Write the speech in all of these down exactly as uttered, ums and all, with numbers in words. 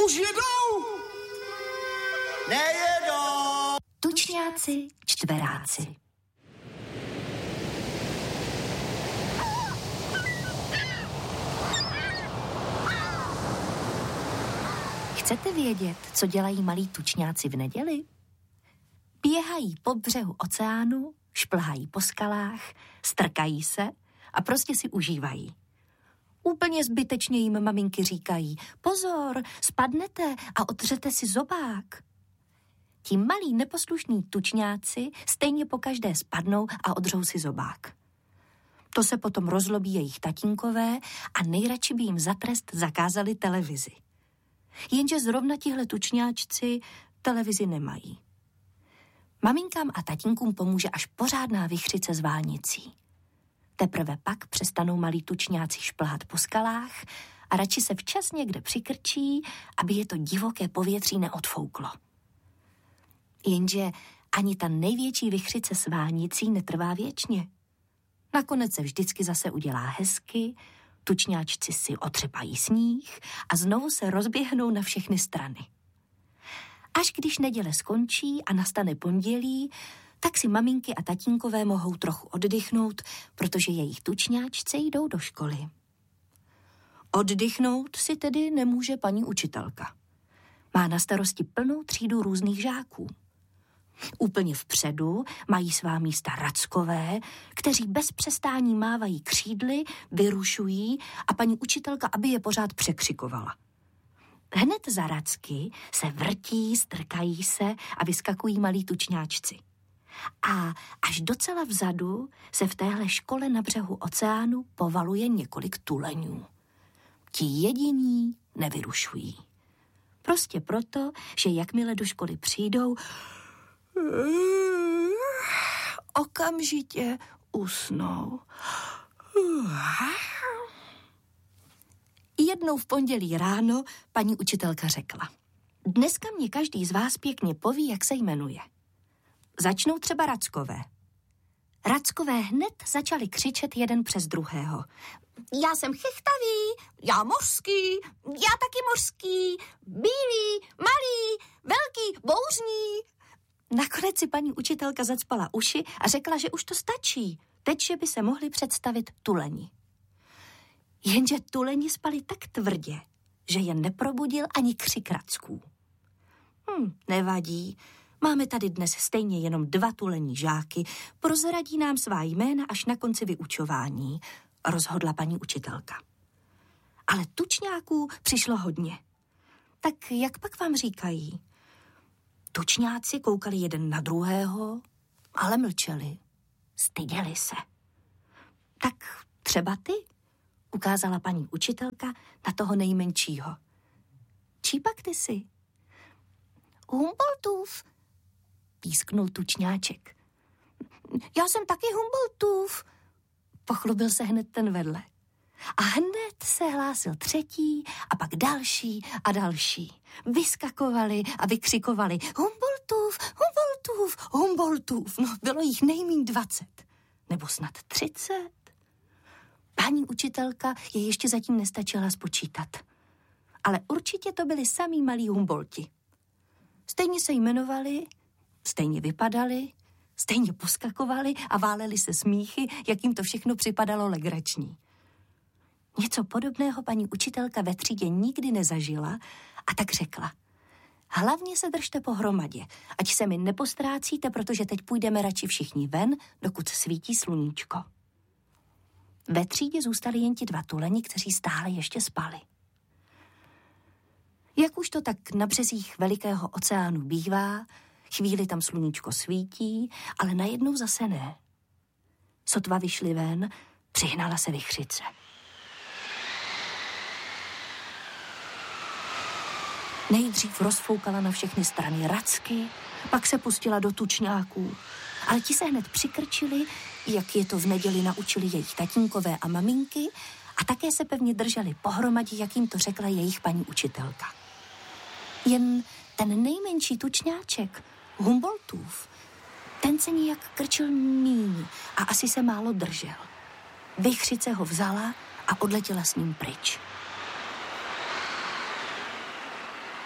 Už jedou! Nejedou! Tučňáci, čtveráci. Chcete vědět, co dělají malí tučňáci v neděli? Běhají po břehu oceánu, šplhají po skalách, strkají se a prostě si užívají. Úplně zbytečně jim maminky říkají: pozor, spadnete a odřete si zobák. Ti malí neposlušní tučňáci stejně pokaždé spadnou a odřou si zobák. To se potom rozlobí jejich tatínkové a nejradši by jim za trest zakázali televizi. Jenže zrovna tihle tučňáčci televizi nemají. Maminkám a tatínkům pomůže až pořádná vichřice s válnicí. Teprve pak přestanou malí tučňáci šplhat po skalách a radši se včas někde přikrčí, aby je to divoké povětří neodfouklo. Jenže ani ta největší vichřice s válnicí netrvá věčně. Nakonec se vždycky zase udělá hezky, tučňáčci si otřepají sníh a znovu se rozběhnou na všechny strany. Až když neděle skončí a nastane pondělí, tak si maminky a tatínkové mohou trochu oddychnout, protože jejich tučňáčci jdou do školy. Oddychnout si tedy nemůže paní učitelka. Má na starosti plnou třídu různých žáků. Úplně vpředu mají svá místa rackové, kteří bez přestání mávají křídly, vyrušují a paní učitelka, aby je pořád překřikovala. Hned za racky se vrtí, strkají se a vyskakují malí tučňáčci. A až docela vzadu se v téhle škole na břehu oceánu povaluje několik tuleňů. Ti jediní nevyrušují. Prostě proto, že jakmile do školy přijdou, okamžitě usnou. Jednou v pondělí ráno paní učitelka řekla: dneska mě každý z vás pěkně poví, jak se jmenuje. Začnou třeba rackové. Rackové hned začali křičet jeden přes druhého. Já jsem chechtavý, já mořský, já taky mořský, bílý, malý, velký, bouřní. Nakonec si paní učitelka zacpala uši a řekla, že už to stačí. Teď, že by se mohli představit tuleni. Jenže tuleni spali tak tvrdě, že je neprobudil ani křik racků. Hm, nevadí. Máme tady dnes stejně jenom dva tulení žáky, prozradí nám svá jména až na konci vyučování, rozhodla paní učitelka. Ale tučňáků přišlo hodně. Tak jak pak vám říkají? Tučňáci koukali jeden na druhého, ale mlčeli. Styděli se. Tak třeba ty, ukázala paní učitelka na toho nejmenšího. Čí pak ty jsi? Humboldtův, písknul tučňáček. Já jsem taky Humboldtův, pochlubil se hned ten vedle. A hned se hlásil třetí a pak další a další. Vyskakovali a vykřikovali Humboldtův, Humboldtův, Humboldtův. No, bylo jich nejmíň dvacet. Nebo snad třicet. Paní učitelka je ještě zatím nestačila spočítat. Ale určitě to byli samí malí Humboldti. Stejně se jmenovali, stejně vypadali, stejně poskakovali a váleli se smíchy, jak jim to všechno připadalo legrační. Něco podobného paní učitelka ve třídě nikdy nezažila a tak řekla: hlavně se držte pohromadě, ať se mi nepostrácíte, protože teď půjdeme radši všichni ven, dokud svítí sluníčko. Ve třídě zůstali jen ti dva tuleni, kteří stále ještě spali. Jak už to tak na březích velikého oceánu bývá, chvíli tam sluníčko svítí, ale najednou zase ne. Sotva vyšli ven, přihnala se vichřice. Nejdřív rozfoukala na všechny strany racky, pak se pustila do tučňáků. Ale ti se hned přikrčili, jak je to v neděli naučili jejich tatínkové a maminky, a také se pevně drželi pohromadě, jak jim to řekla jejich paní učitelka. Jen ten nejmenší tučňáček, Humboldtův, ten se nijak krčil míň a asi se málo držel. Vichřice ho vzala a odletěla s ním pryč.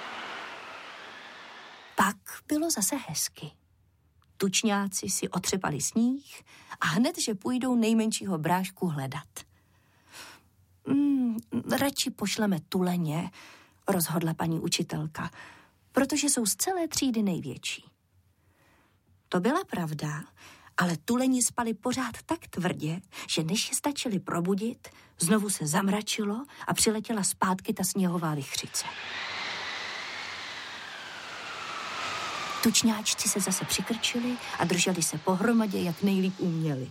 Pak bylo zase hezky. Tučňáci si otřepali sníh a hned, že půjdou nejmenšího brášku hledat. Hmm, radši pošleme tuleně, rozhodla paní učitelka, protože jsou z celé třídy největší. To byla pravda, ale tuleni spali pořád tak tvrdě, že než je stačili probudit, znovu se zamračilo a přiletěla zpátky ta sněhová vichřice. Tučňáčci se zase přikrčili a drželi se pohromadě, jak nejlíp uměli.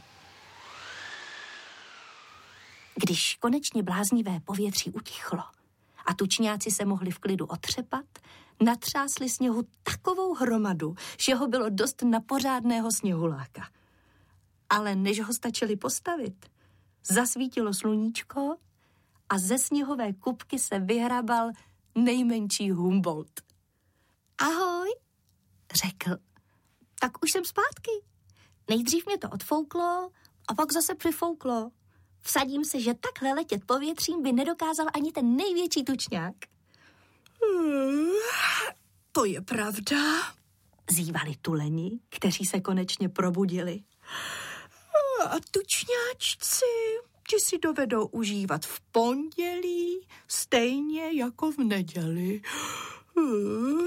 Když konečně bláznivé povětří utichlo a tučňáci se mohli v klidu otřepat, natřásli sněhu takovou hromadu, že ho bylo dost na pořádného sněhuláka. Ale než ho stačili postavit, zasvítilo sluníčko a ze sněhové kupky se vyhrabal nejmenší Humboldt. Ahoj, řekl. Tak už jsem zpátky. Nejdřív mě to odfouklo a pak zase přifouklo. Vsadím se, že takhle letět povětřím by nedokázal ani ten největší tučňák. Hmm, to je pravda, zývali tuleni, kteří se konečně probudili. A tučňáčci, ti si dovedou užívat v pondělí stejně jako v neděli. Hmm.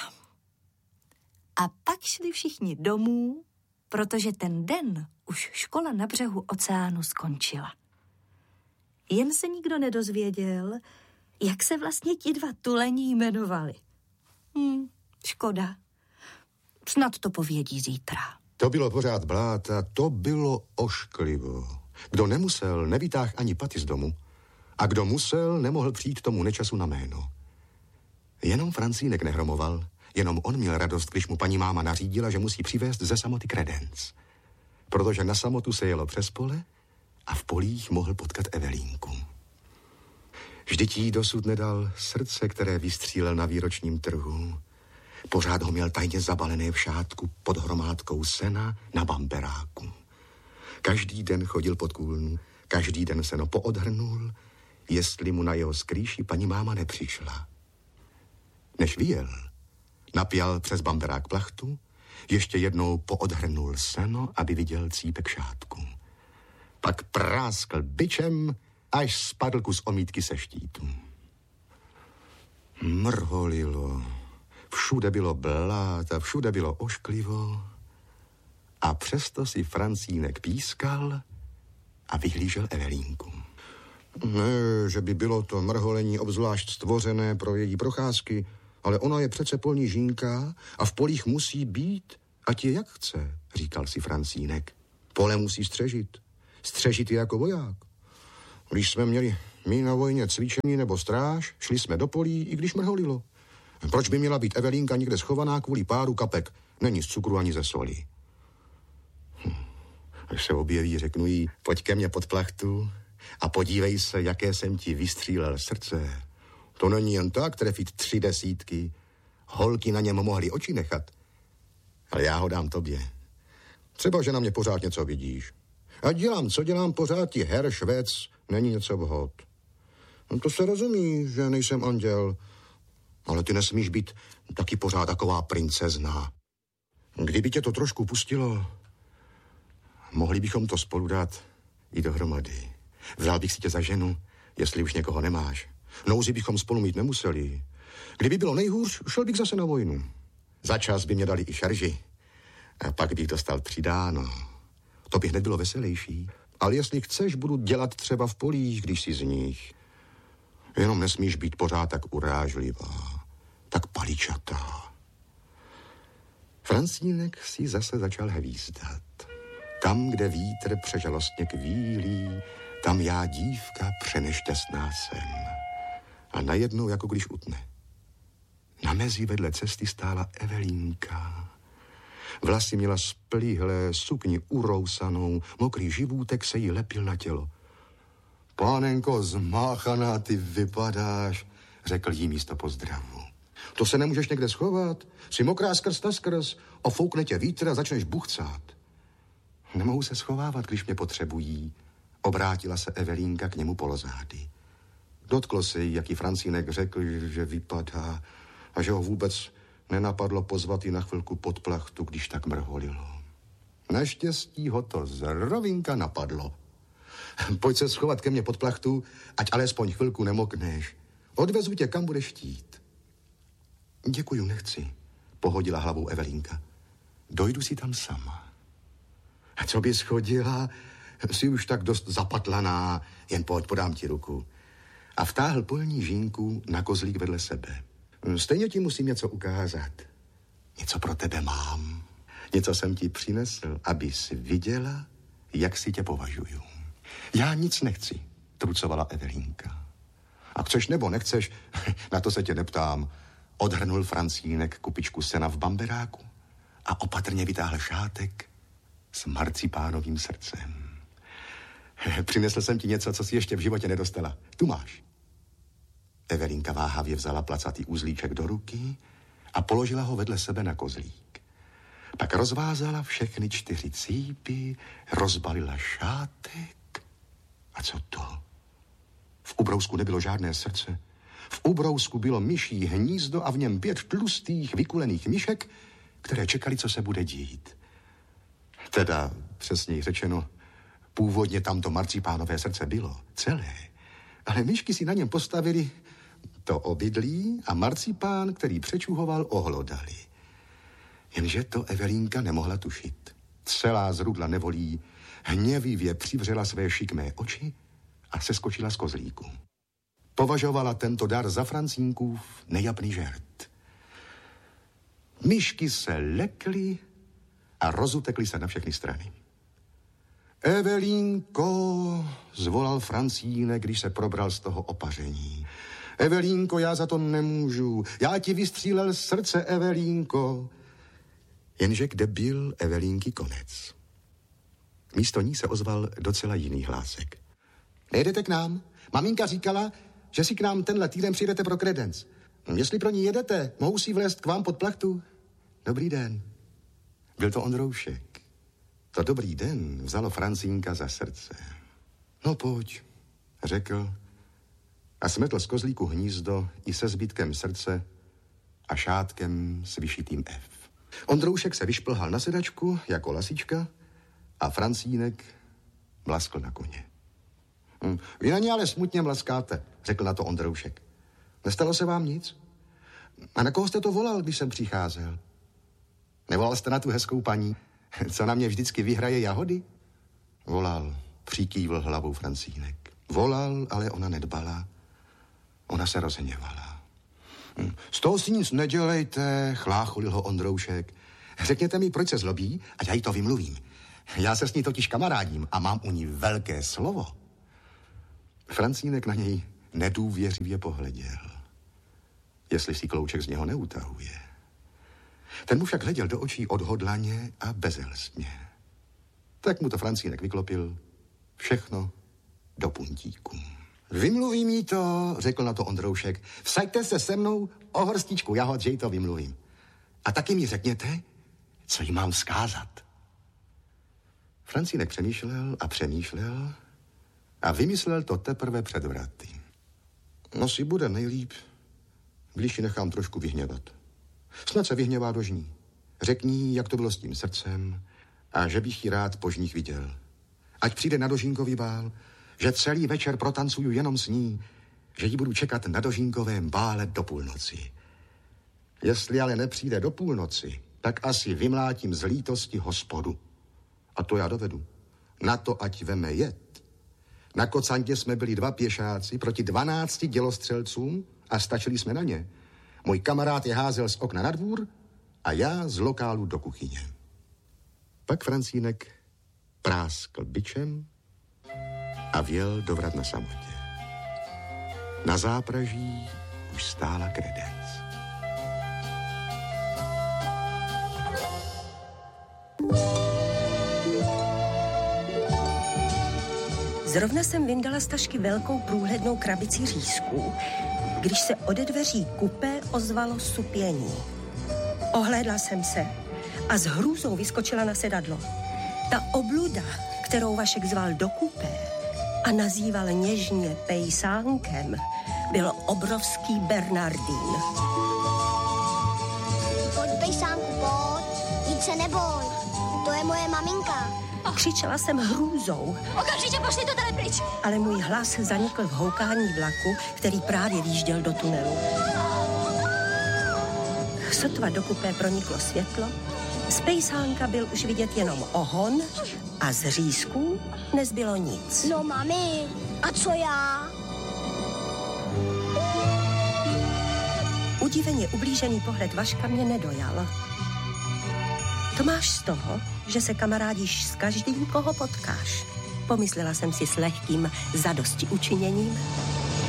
A pak šli všichni domů, protože ten den už škola na břehu oceánu skončila. Jen se nikdo nedozvěděl, jak se vlastně ti dva tuleni jmenovali. Hm, škoda. Snad to povědí zítra. To bylo pořád bláta, to bylo ošklivo. Kdo nemusel, nevytáhl ani paty z domu. A kdo musel, nemohl přijít tomu nečasu na jméno. Jenom Francínek nehromoval. Jenom on měl radost, když mu paní máma nařídila, že musí přivést ze samoty kredenc. Protože na samotu se jelo přes pole a v polích mohl potkat Evelínku. Vždyť jí dosud nedal srdce, které vystřílel na výročním trhu. Pořád ho měl tajně zabalené v šátku pod hromádkou sena na bamberáku. Každý den chodil pod kůlnu, každý den seno poodhrnul, jestli mu na jeho skrýši paní máma nepřišla. Než vyjel, napjal přes bamberák plachtu, ještě jednou poodhrnul seno, aby viděl cípek šátku. Pak práskl bičem, až spadl kus omítky se štítu. Mrholilo, všude bylo blát a všude bylo ošklivo a přesto si Francínek pískal a vyhlížel Evelínku. Ne, že by bylo to mrholení obzvlášť stvořené pro její procházky, ale ona je přece polní žínka a v polích musí být, ať je jak chce, říkal si Francínek. Pole musí střežit. Střežit je jako voják. Když jsme měli my na vojně cvičení nebo stráž, šli jsme do polí, i když mrholilo. Proč by měla být Evelínka někde schovaná kvůli páru kapek? Není z cukru ani ze soli. Hm. Až se objeví, řeknu jí, pojď ke mně pod plachtu a podívej se, jaké jsem ti vystřílel srdce. To není jen tak trefit tři desítky. Holky na něm mohly oči nechat. Ale já ho dám tobě. Třeba, že na mě pořád něco vidíš. A dělám, co dělám, pořád ti her švec není něco vhod. No to se rozumí, že nejsem anděl. Ale ty nesmíš být taky pořád taková princezna. Kdyby tě to trošku pustilo, mohli bychom to spolu dát i dohromady. Vzal bych si tě za ženu, jestli už někoho nemáš. Nouzi bychom spolu mít nemuseli. Kdyby bylo nejhůř, šel bych zase na vojnu. Za čas by mě dali i šarži. A pak bych dostal přidáno. To by hned bylo veselější. Ale jestli chceš, budu dělat třeba v polích, když si z nich. Jenom nesmíš být pořád tak urážlivá, tak paličatá. Francínek si zase začal hvízdat. Tam, kde vítr přežalostně kvílí, tam já dívka přenešťastná jsem. A najednou, jako když utne. Na mezi vedle cesty stála Evelínka. Vlasy měla splíhlé, sukni urousanou, mokrý živůtek se jí lepil na tělo. Pánenko, zmáchaná ty vypadáš, řekl jí místo pozdravu. To se nemůžeš někde schovat? Jsi mokrá skrz na skrz, ofoukne tě vítr a začneš buchcát. Nemohu se schovávat, když mě potřebují, obrátila se Evelínka k němu polozády. Dotklo se jí, jak jí Francínek řekl, že vypadá a že ho vůbec Nenapadlo pozvat ji na chvilku pod plachtu, když tak mrholilo. Naštěstí ho to zrovinka napadlo. Pojď se schovat ke mně pod plachtu, ať alespoň chvilku nemokneš. Odvezu tě, kam budeš chtít. Děkuju, nechci, pohodila hlavou Evelínka. Dojdu si tam sama. A co bys chodila? Jsi už tak dost zapatlaná, jen pojď, podám ti ruku. A vtáhl polní žínku na kozlík vedle sebe. Stejně ti musím něco ukázat. Něco pro tebe mám. Něco jsem ti přinesl, abys viděla, jak si tě považuju. Já nic nechci, trucovala Evelínka. A chceš nebo nechceš, na to se tě neptám. Odhrnul Francínek kupičku sena v bamberáku a opatrně vytáhl šátek s marcipánovým srdcem. Přinesl jsem ti něco, co jsi ještě v životě nedostala. Tu máš. Evelínka váhavě vzala placatý uzlíček do ruky a položila ho vedle sebe na kozlík. Pak rozvázala všechny čtyři cípy, rozbalila šátek. A co to? V ubrousku nebylo žádné srdce. V ubrousku bylo myší hnízdo a v něm pět tlustých, vykulených myšek, které čekali, co se bude dít. Teda, přesněji řečeno, původně tam to marcipánové srdce bylo, celé. Ale myšky si na něm postavili to obydlí a marcipán, který přečuhoval, ohlodali. Jenže to Evelínka nemohla tušit. Celá zrudla nevolí, hněvivě přivřela své šikmé oči a seskočila z kozlíku. Považovala tento dar za Francínkův nejapný žert. Myšky se lekly a rozutekly se na všechny strany. Evelínko, zvolal Francínek, když se probral z toho opaření. Evelínko, já za to nemůžu. Já ti vystřílel srdce, Evelínko. Jenže kde byl Evelínky konec? Místo ní se ozval docela jiný hlásek. Nejedete k nám? Maminka říkala, že si k nám tenhle týden přijdete pro kredenc. Jestli pro ní jedete, mohu si vlézt k vám pod plachtu? Dobrý den. Byl to Ondroušek. To dobrý den vzalo Francínka za srdce. No pojď, řekl a smetl z kozlíku hnízdo i se zbytkem srdce a šátkem s vyšitým F. Ondroušek se vyšplhal na sedačku jako lasička a Francínek mlaskl na koně. Hm, vy na ně ale smutně mlaskáte, řekl na to Ondroušek. Nestalo se vám nic? A na koho jste to volal, když jsem přicházel? Nevolal jste na tu hezkou paní, co na mě vždycky vyhraje jahody? Volal, přikývl hlavou Francínek. Volal, ale ona nedbala. Ona se rozhněvala. Hm, z toho si nic nedělejte, chlácholil ho Ondroušek. Řekněte mi, proč se zlobí, ať já jí to vymluvím. Já se s ní totiž kamarádím a mám u ní velké slovo. Francínek na něj nedůvěřivě pohleděl. Jestli si klouček z něho neutahuje. Ten mu však hleděl do očí odhodlaně a bezelstně. Tak mu to Francínek vyklopil všechno do puntíku. Vymluvím jí to, řekl na to Ondroušek. Vsaďte se se mnou o hrstičku jahod, že jí to vymluvím. A taky mi řekněte, co jí mám vzkázat. Francínek přemýšlel a přemýšlel a vymyslel to teprve před vraty. No si bude nejlíp, když ji nechám trošku vyhněvat. Snad se vyhněvá do žní. Řekni, jak to bylo s tím srdcem a že bych ji rád po žních viděl. Ať přijde na dožínkový bál, že celý večer protancuju jenom s ní, že ji budu čekat na dožínkovém bále do půlnoci. Jestli ale nepřijde do půlnoci, tak asi vymlátím z lítosti hospodu. A to já dovedu. Na to ať veme jet. Na Kocantě jsme byli dva pěšáci proti dvanácti dělostřelcům a stačili jsme na ně. Můj kamarád je házel z okna na dvůr a já z lokálu do kuchyně. Pak Francínek práskl bičem a vjel do vrat na samotě. Na zápraží už stála kredenc. Zrovna jsem vyndala z tašky velkou průhlednou krabici řízků, když se ode dveří kupé ozvalo supění. Ohlédla jsem se a s hrůzou vyskočila na sedadlo. Ta obluda, kterou Vašek zval do kupé a nazýval něžně pejsánkem, byl obrovský Bernardín. Teď se neboj, to je moje maminka. Křičela jsem hrůzou. Okamžitě pošli to tady pryč. Ale můj hlas zanikl v houkání vlaku, který právě výjížděl do tunelu. Sotva do kupé proniklo světlo, z pejsánka byl už vidět jenom ohon a z řízků nezbylo nic. No mami, a co já? Udiveně ublížený pohled Vaška mě nedojal. To máš z toho, že se kamarádíš s každým, koho potkáš. Pomyslela jsem si s lehkým zadosti učiněním